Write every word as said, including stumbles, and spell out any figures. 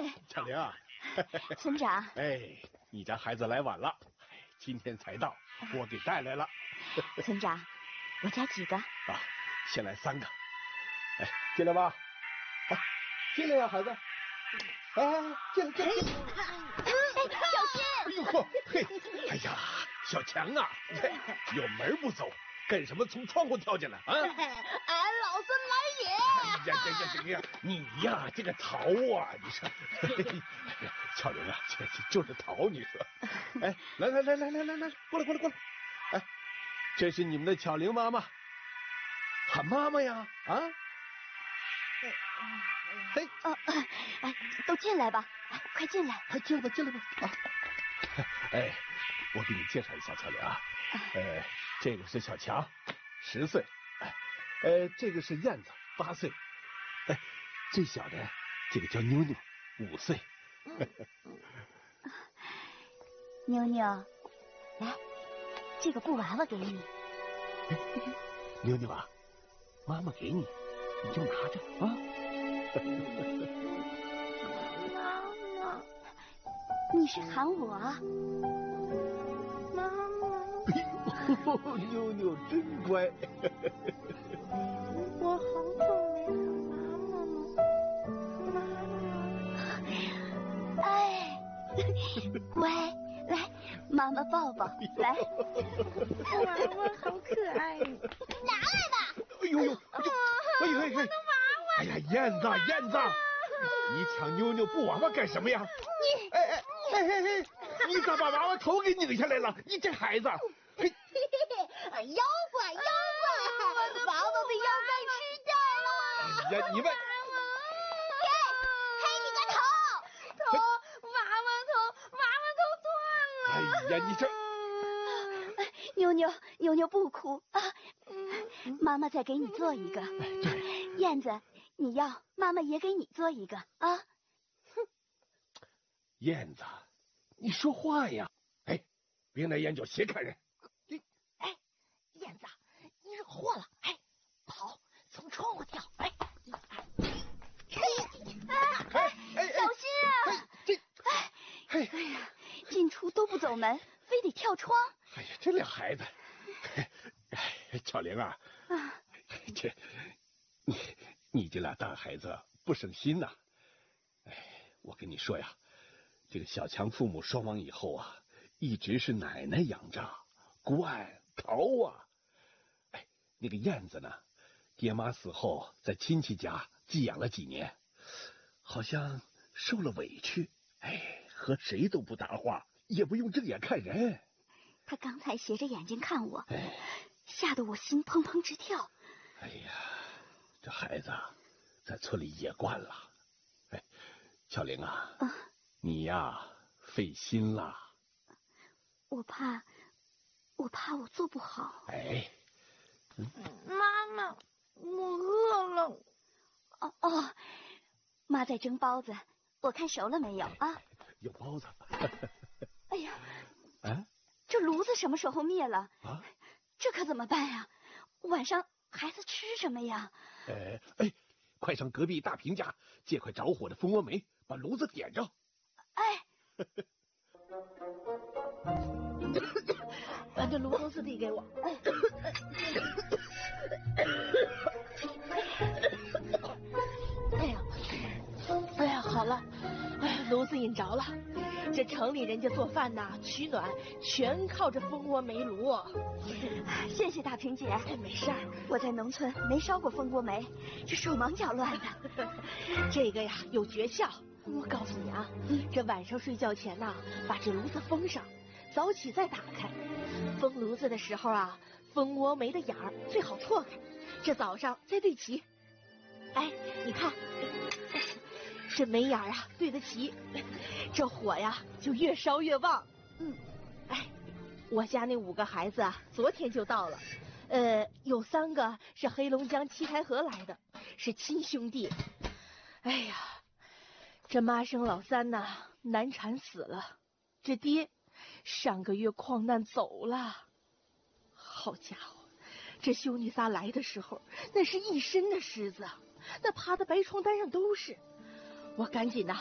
小玲啊， 村长。 哎，你家孩子来晚了，今天才到，我给带来了。 村长，我家几个？啊， 先来三个。哎，进来吧。哎，进来呀，孩子。哎哎哎，进来进来进来。 哎，小心！ 哎呦呵，嘿，哎呀，小强啊，有门不走，干什么从窗户跳进来啊？俺老孙来也！ 哎呀呀呀呀！你呀，这个淘啊，你说，哎呀，巧玲啊，这这就是淘，你说。哎，来来来来来来来，过来过来过来。哎，这是你们的巧玲妈妈，喊妈妈呀啊！ 嘿，哦，哎，都进来吧，哎，快进来， 快进来吧，进来吧啊！哎，我给你介绍一下巧玲啊，呃，这个是小强，十岁，哎，呃，这个是燕子，八岁，哎，最小的这个叫妞妞，五岁。 妞妞，来，这个布娃娃给你。 妞妞啊，妈妈给你，你就拿着啊。 妈妈， 你是喊我？ 妈妈。 哎呦，妞妞真乖。 我好久没喊妈妈了，妈妈。 哎，乖，来，妈妈抱抱，来。 娃娃好可爱，拿来吧。 哎呦呦，哎呦哎哎，哎呀，燕子燕子，你抢妞妞布娃娃干什么呀？ 你哎哎哎哎哎，你咋把娃娃头给拧下来了？你这孩子，嘿， 妖怪妖怪，娃娃被妖怪吃掉了。 哎呀，你们， 嘿，嘿你个头头，娃娃头，娃娃头断了。 哎呀，你这。 妞妞，妞妞不哭啊，妈妈再给你做一个。燕子，你要，妈妈也给你做一个啊。 哼，燕子，你说话呀！哎，别拿眼角斜看人。 哎，燕子，你惹祸了！哎，跑，从窗户跳！哎， 哎哎，小心啊！ 这， 哎，哎呀，进出都不走门，非得跳窗。 哎呀，这俩孩子，哎，巧玲啊，啊，这，你你这俩大孩子不省心呐。哎，我跟你说呀，这个小强父母双亡以后啊，一直是奶奶养着，惯淘啊。哎，那个燕子呢，爹妈死后在亲戚家寄养了几年，好像受了委屈，哎，和谁都不搭话，也不用正眼看人。 他刚才斜着眼睛看我，吓得我心砰砰直跳。 哎呀，这孩子在村里也惯了。哎，巧玲啊，啊你呀费心了。 我怕，我怕我做不好。 哎， 嗯、妈妈，我饿了。 哦哦，妈在蒸包子，我看熟了没有啊？ 有包子。 哎呀， 啊。 这炉子什么时候灭了啊？ 这可怎么办呀？晚上孩子吃什么呀？ 哎哎，快上隔壁大平家借块着火的蜂窝煤，把炉子点着。 哎， 把这炉头子递给我。哎呀，哎呀，好了，哎，炉子引着了。这城里人家做饭呐，取暖全靠这蜂窝煤炉。 谢谢大萍姐。 哎，没事儿， 我在农村没烧过蜂窝煤，这手忙脚乱的。 这个呀有诀窍，我告诉你啊，这晚上睡觉前呐，把这炉子封上，早起再打开。封炉子的时候啊，蜂窝煤的眼儿最好错开，这早上再对齐。哎，你看。这煤眼啊对得齐，这火呀就越烧越旺。嗯，哎，我家那五个孩子啊，昨天就到了，呃，有三个是黑龙江七台河来的，是亲兄弟。哎呀，这妈生老三呐，难产死了，这爹上个月矿难走了。好家伙，这兄弟仨来的时候，那是一身的虱子，那爬的白床单上都是。我赶紧呐